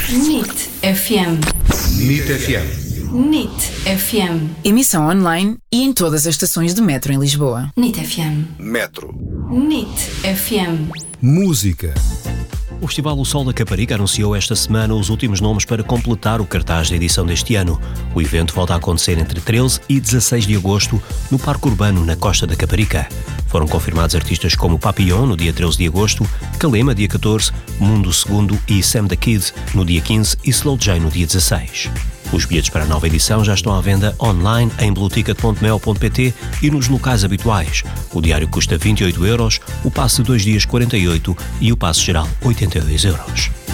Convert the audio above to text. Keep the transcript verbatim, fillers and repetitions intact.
N I T F M. N I T F M. N I T F M. Emissão online e em todas as estações de metro em Lisboa. N I T F M. Metro. N I T F M. Música. O Festival O Sol da Caparica anunciou esta semana os últimos nomes para completar o cartaz da edição deste ano. O evento volta a acontecer entre treze e dezasseis de agosto no Parque Urbano, na Costa da Caparica. Foram confirmados artistas como Papillon, no dia treze de agosto, Kalema, dia catorze, Mundo Segundo e Sam da Kid, no dia quinze e Slow J, no dia dezasseis. Os bilhetes para a nova edição já estão à venda online em blueticket ponto mel ponto pt e nos locais habituais. O diário custa vinte e oito euros, o passe de dois dias quarenta e oito e o passe geral oitenta e dois euros.